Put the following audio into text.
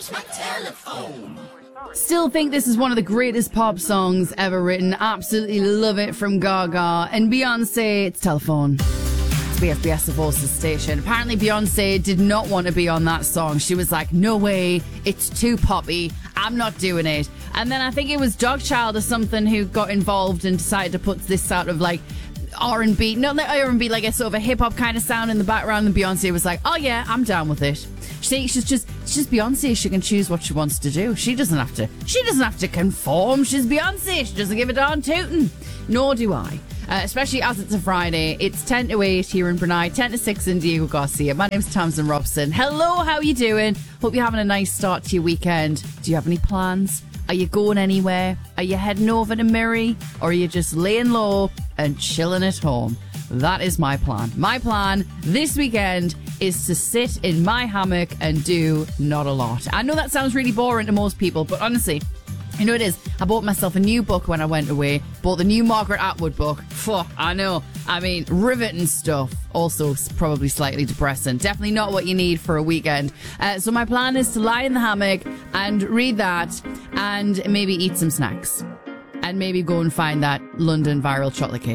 Still think this is one of the greatest pop songs ever written. Absolutely love it from Gaga. And Beyonce, it's Telephone. It's BFBS, the Voices station. Apparently Beyonce did not want to be on that song. She was like, no way, it's too poppy. I'm not doing it. And then I think it was Dogchild or something who got involved and decided to put this sort of like R&B, not like R&B, like a sort of a hip-hop kind of sound in the background. And Beyonce was like, oh yeah, I'm down with it. She's just Beyonce. She can choose what she wants to do. She doesn't have to conform. She's Beyonce. She doesn't give a darn tootin'. Nor do I. Especially as it's a Friday. It's 10 to 8 here in Brunei, 10 to 6 in Diego Garcia. My name's Tamsin Robson. Hello, how are you doing? Hope you're having a nice start to your weekend. Do you have any plans? Are you going anywhere? Are you heading over to Miri? Or are you just laying low and chilling at home? That is my plan. My plan this weekend is to sit in my hammock and do not a lot. I know that sounds really boring to most people, but honestly, you know it is. I bought myself a new book when I went away. Bought the new Margaret Atwood book. I know. I mean, riveting stuff. Also, probably slightly depressing. Definitely not what you need for a weekend. So my plan is to lie in the hammock and read that and maybe eat some snacks. And maybe go and find that London viral chocolate cake.